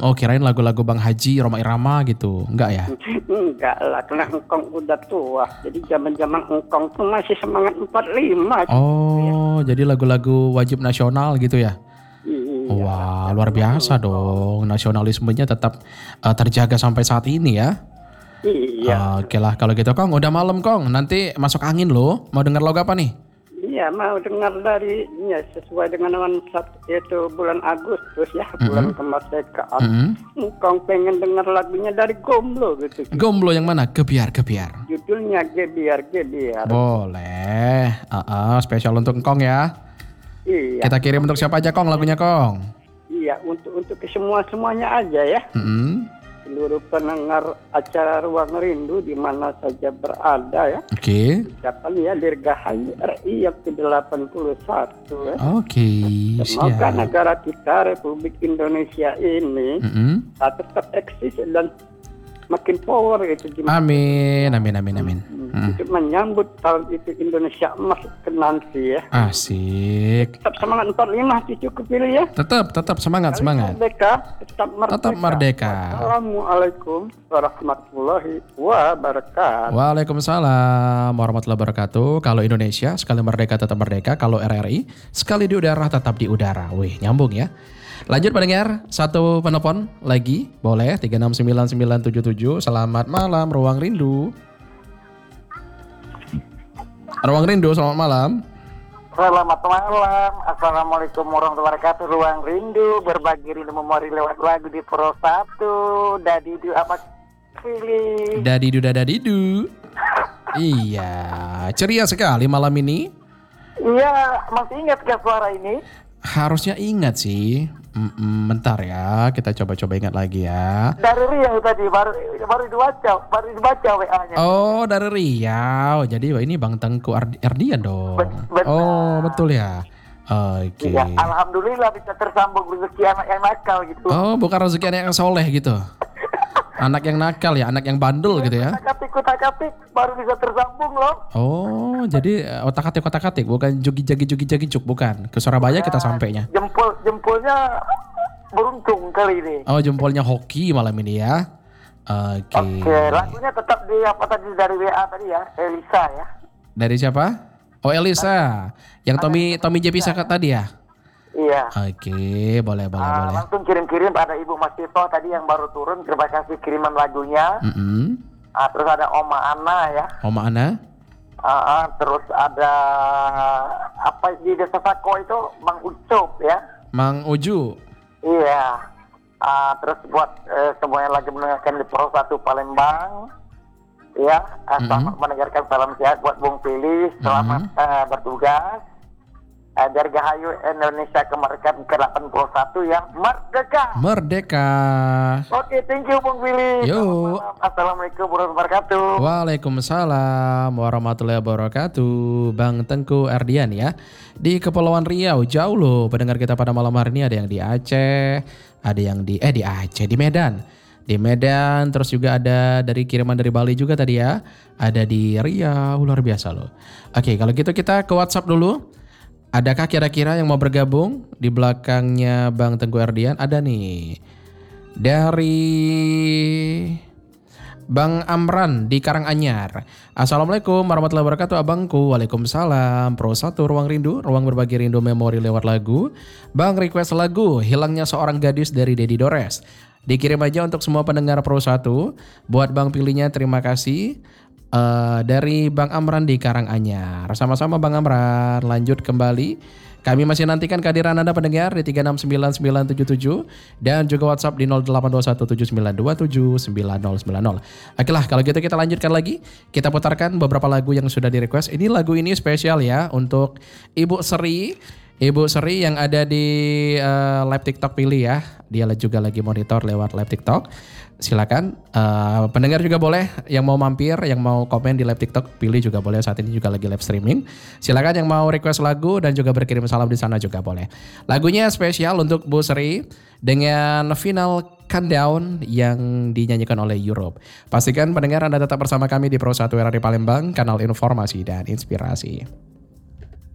Oh kirain lagu-lagu Bang Haji, Roma Irama gitu. Enggak ya? Enggak lah, karena engkong udah tua. Jadi zaman-zaman engkong tuh masih semangat 45. Oh, jadi lagu-lagu wajib nasional gitu ya? Iya. Wah, luar biasa dong. Nasionalismenya tetap terjaga sampai saat ini ya. Iya. Oke lah, kalau gitu Kong, udah malam Kong. Nanti masuk angin loh. Mau denger lagu apa nih? Iya, mau dengar dari sesuai dengan itu bulan Agustus ya, bulan kemerdekaan. Engkong pengen dengar lagunya dari Gomblo gitu. Gomblo yang mana? Gebiar. Judulnya Gebiar. Boleh. Spesial untuk Kong ya. Iya. Kita kirim untuk siapa aja Kong lagunya Kong? Iya, untuk ke semuanya aja ya. Seluruh pendengar acara Ruang Rindu di mana saja berada ya. Oke. Ucapan ya Dirgahayu RI yang ke-81 ya. Oke, Semoga siap. negara kita Republik Indonesia ini tetap eksis dan makin power itu. Amin. Untuk menyambut tahun itu Indonesia emas ke nanti ya. Asik. Tetap semangat 45 cucu kepilih ya. Tetap semangat. Merdeka, tetap merdeka. Assalamualaikum warahmatullahi wabarakatuh. Waalaikumsalam warahmatullahi wabarakatuh. Kalau Indonesia sekali merdeka tetap merdeka. Kalau RRI sekali di udara tetap di udara. Wih, nyambung ya. Lanjut pendengar, satu penelpon lagi boleh 369977. Selamat malam Ruang Rindu. Ruang Rindu, selamat malam. Selamat malam. Assalamualaikum warahmatullahi wabarakatuh. Ruang Rindu, berbagi rindu memori lewat lagu di Pro 1. Dadidu apa pilih? Dadidu. Iya, ceria sekali malam ini. Iya, masih ingat gak suara ini? Harusnya ingat sih. Bentar ya, kita coba ingat lagi ya. Dari Riau tadi, baru dibaca WA-nya. Oh, dari Riau. Jadi ini Bang Tengku Erdian dong. Benar. Oh, betul ya. Oke. Ya, alhamdulillah bisa tersambung rezeki anak yang nakal gitu. Oh, bukan rezeki anak yang soleh gitu. Anak yang nakal ya, anak yang bandel gitu ya. Kutak-katik baru bisa tersambung loh. Oh, jadi otak-atik bukan jugi-jagi cuk, bukan. Ke Surabaya kita sampainya. Jempolnya beruntung kali ini. Oh, jempolnya hoki malam ini ya. Oke. Lagunya tetap di apa tadi dari WA tadi ya, Elisa ya. Dari siapa? Oh, Elisa. Yang Tommy JP Saka tadi ya? Iya. Oke, boleh. Langsung kirim pada Ibu Mas Tito tadi yang baru turun. Terima kasih kiriman lagunya. Terus ada Oma Ana ya. Oma Ana. Terus ada apa di Desa Sako itu Mang Ucup ya. Mang Uju. Iya. Terus buat semuanya lagi mendengarkan di Pro 1 Palembang. Ya, selamat mendengarkan salam sehat buat Bung Pilih. Selamat bertugas. Dari Gahayu Indonesia kemerdekaan ke-81 ya. Merdeka. Oke, thank you Bung Willy. Yo. Assalamualaikum warahmatullahi wabarakatuh. Waalaikumsalam warahmatullahi wabarakatuh. Bang Tengku Erdian ya. Di Kepulauan Riau, jauh loh pendengar kita pada malam hari ini. Ada yang di Aceh, ada yang di Aceh, di Medan. Di Medan, terus juga ada dari kiriman dari Bali juga tadi ya. Ada di Riau, luar biasa loh. Oke, kalau gitu kita ke WhatsApp dulu. Adakah kira-kira yang mau bergabung di belakangnya Bang Tengku Erdian? Ada nih. Dari Bang Amran di Karanganyar. Assalamualaikum warahmatullahi wabarakatuh abangku. Waalaikumsalam. Pro 1 Ruang Rindu, ruang berbagi rindu memori lewat lagu. Bang request lagu Hilangnya Seorang Gadis dari Dedi Dores. Dikirim aja untuk semua pendengar Pro 1. Buat Bang pilihnya terima kasih. Dari Bang Amran di Karanganyar. Sama-sama Bang Amran, lanjut kembali. Kami masih nantikan kehadiran Anda pendengar di 369977 dan juga WhatsApp di 082179279090. Oke lah, kalau gitu kita lanjutkan lagi. Kita putarkan beberapa lagu yang sudah di request. Ini lagu ini spesial ya untuk Ibu Sri yang ada di live TikTok pilih ya. Dia juga lagi monitor lewat live TikTok. Silakan pendengar juga boleh yang mau mampir, yang mau komen di live TikTok pilih juga boleh, saat ini juga lagi live streaming. Silakan yang mau request lagu dan juga berkirim salam di sana juga boleh. Lagunya spesial untuk Bu Sri dengan Final Countdown yang dinyanyikan oleh Europe. Pastikan pendengar Anda tetap bersama kami di Pro 1 RRI Palembang, kanal informasi dan inspirasi.